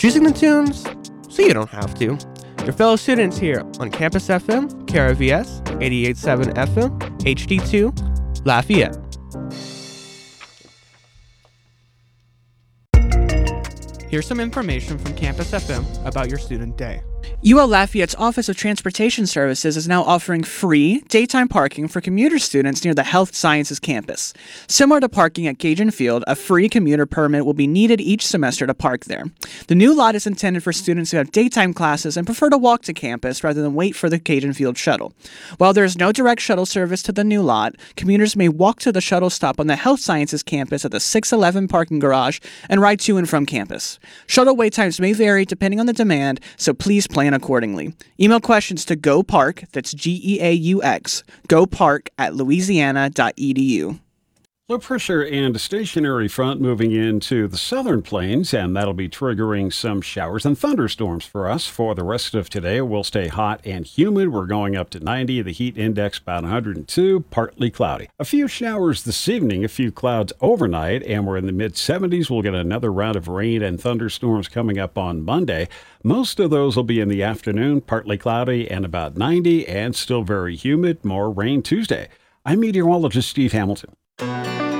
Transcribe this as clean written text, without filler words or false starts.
choosing the tunes so you don't have to. Your fellow students here on Campus FM, KRVS, 88.7 FM, HD2, Lafayette. Here's some information from Campus FM about your student day. UL Lafayette's Office of Transportation Services is now offering free daytime parking for commuter students near the Health Sciences campus. Similar to parking at Cajun Field, a free commuter permit will be needed each semester to park there. The new lot is intended for students who have daytime classes and prefer to walk to campus rather than wait for the Cajun Field shuttle. While there is no direct shuttle service to the new lot, commuters may walk to the shuttle stop on the Health Sciences campus at the 611 parking garage and ride to and from campus. Shuttle wait times may vary depending on the demand, so please plan accordingly. Email questions to GoPark, that's GEAUX, gopark@louisiana.edu. Low pressure and stationary front moving into the southern plains, and that'll be triggering some showers and thunderstorms for us for the rest of today. We'll stay hot and humid. We're going up to 90. The heat index about 102, partly cloudy. A few showers this evening, a few clouds overnight, and we're in the mid-70s. We'll get another round of rain and thunderstorms coming up on Monday. Most of those will be in the afternoon, partly cloudy and about 90, and still very humid. More rain Tuesday. I'm meteorologist Steve Hamilton.